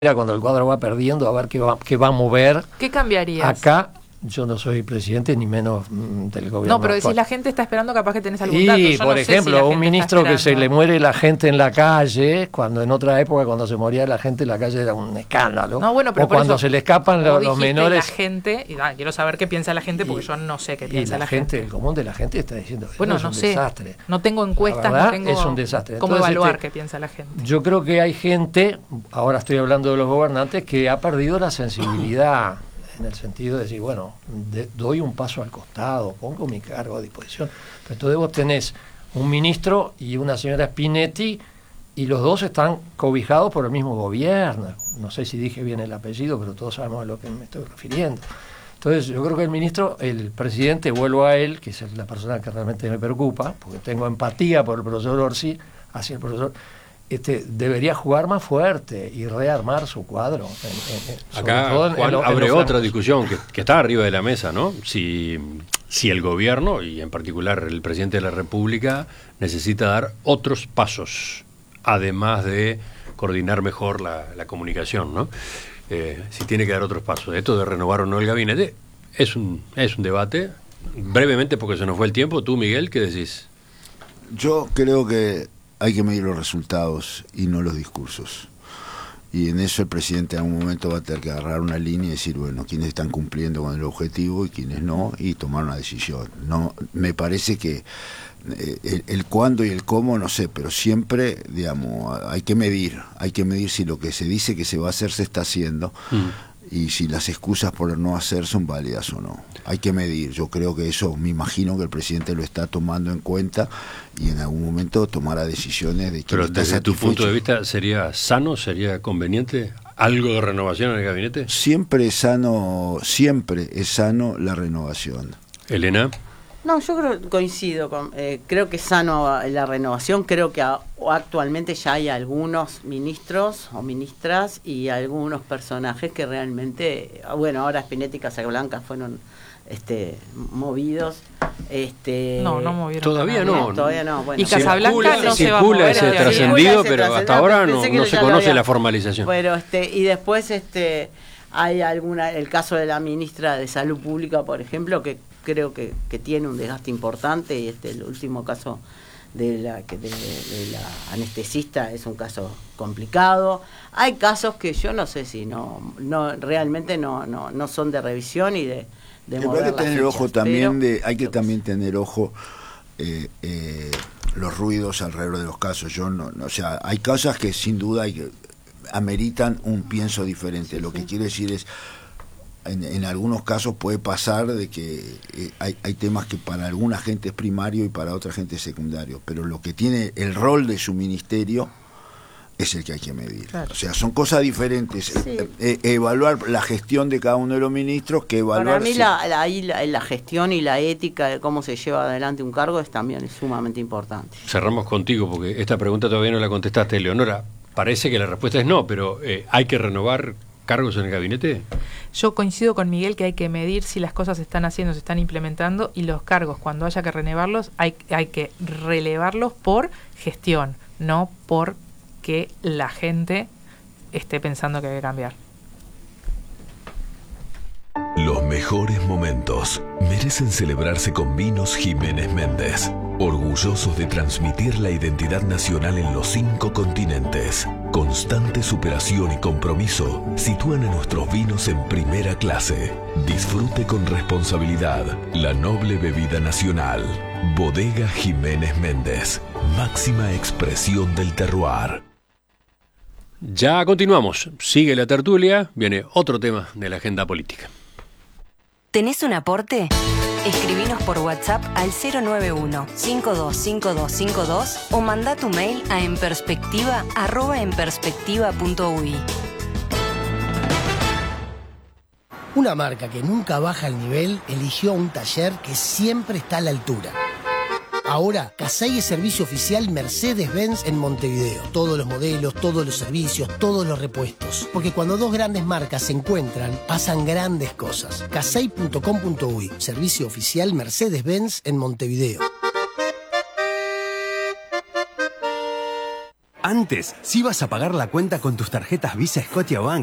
cuando el cuadro va perdiendo, a ver qué va a mover. ¿Qué cambiarías? Acá yo no soy presidente ni menos del gobierno. No, pero actual. si la gente está esperando, capaz que tenés algún dato. Y, yo por no ejemplo, sé si un ministro que se le muere la gente en la calle, cuando en otra época, cuando se moría la gente en la calle era un escándalo. No, bueno, pero o cuando se le escapan los menores. La gente, y quiero saber qué piensa la gente, porque yo no sé qué piensa la gente. El común de la gente está diciendo que bueno, es un desastre. No tengo encuestas, verdad, no tengo es un desastre. cómo Entonces, evaluar qué piensa la gente. Yo creo que hay gente, ahora estoy hablando de los gobernantes, que ha perdido la sensibilidad. En el sentido de decir, bueno, doy un paso al costado, pongo mi cargo a disposición. Pero entonces vos tenés un ministro y una señora Spinetti y los dos están cobijados por el mismo gobierno. No sé si dije bien el apellido, pero todos sabemos a lo que me estoy refiriendo. Entonces yo creo que el presidente, vuelvo a él, que es la persona que realmente me preocupa, porque tengo empatía por el profesor Orsi, hacia el profesor, debería jugar más fuerte y rearmar su cuadro. Acá Juan abre otra discusión que está arriba de la mesa, ¿no? Si el gobierno, y en particular el presidente de la República, necesita dar otros pasos, además de coordinar mejor la comunicación, ¿no? Si tiene que dar otros pasos. Esto de renovar o no el gabinete es un debate. Brevemente, porque se nos fue el tiempo, tú, Miguel, ¿qué decís? Yo creo que hay que medir los resultados y no los discursos. Y en eso el presidente en algún momento va a tener que agarrar una línea y decir, bueno, quiénes están cumpliendo con el objetivo y quiénes no, y tomar una decisión. No, me parece que el cuándo y el cómo, no sé, pero siempre, digamos, hay que medir si lo que se dice que se va a hacer se está haciendo. Y si las excusas por no hacer son válidas o no. Hay que medir. Yo creo que eso, me imagino que el presidente lo está tomando en cuenta y en algún momento tomará decisiones de que... Pero desde tu punto de vista, ¿sería sano, sería conveniente algo de renovación en el gabinete? Siempre es sano la renovación. Elena. No, yo coincido creo que es sano la renovación. Creo que actualmente ya hay algunos ministros o ministras y algunos personajes que realmente, bueno, ahora Spinetti y Casablanca fueron movidos. No movieron. Todavía no. Bueno, y Casablanca no se va a mover. Circula ese trascendido, pero hasta ahora no se conoce la formalización. Pero y después hay el caso de la ministra de Salud Pública, por ejemplo, que creo que tiene un desgaste importante, y el último caso de la anestesista es un caso complicado. Hay casos que yo no sé si realmente no son de revisión y de mover hay que tener fichas, ojo también también tener ojo los ruidos alrededor de los casos. O sea, hay cosas que sin duda ameritan un pienso diferente. Lo que quiero decir es, en algunos casos puede pasar de que hay temas que para alguna gente es primario y para otra gente es secundario, pero lo que tiene el rol de su ministerio es el que hay que medir. Claro. O sea, son cosas diferentes. Sí. Evaluar la gestión de cada uno de los ministros que evaluar... Para mí la gestión y la ética de cómo se lleva adelante un cargo también es sumamente importante. Cerramos contigo, porque esta pregunta todavía no la contestaste, Leonora. Parece que la respuesta es no, pero ¿hay que renovar cargos en el gabinete? Yo coincido con Miguel que hay que medir si las cosas se están haciendo, se están implementando, y los cargos, cuando haya que renovarlos, hay que relevarlos por gestión, no por que la gente esté pensando que hay que cambiar. Los mejores momentos merecen celebrarse con Vinos Jiménez Méndez, orgullosos de transmitir la identidad nacional en los 5 continentes. Constante superación y compromiso sitúan a nuestros vinos en primera clase. Disfrute con responsabilidad la noble bebida nacional. Bodega Jiménez Méndez, máxima expresión del terroir. Ya continuamos. Sigue la tertulia. Viene otro tema de la agenda política. ¿Tenés un aporte? Escribinos por WhatsApp al 091-525252 o mandá tu mail a enperspectiva@enperspectiva.ui. Una marca que nunca baja el nivel eligió un taller que siempre está a la altura. Ahora, Casay es servicio oficial Mercedes-Benz en Montevideo. Todos los modelos, todos los servicios, todos los repuestos. Porque cuando dos grandes marcas se encuentran, pasan grandes cosas. Casay.com.uy, servicio oficial Mercedes-Benz en Montevideo. Antes, si ibas a pagar la cuenta con tus tarjetas Visa Scotiabank,